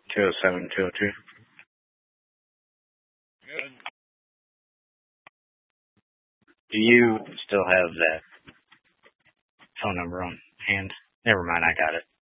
207-202. Do you still have that phone number on hand? Never mind, I got it.